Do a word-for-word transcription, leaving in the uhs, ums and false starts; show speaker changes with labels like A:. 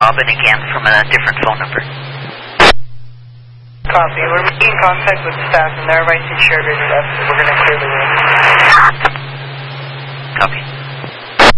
A: Robin again from a different phone number.
B: Copy. We're making contact with staff and their rights insured with us. We're going to clear the room.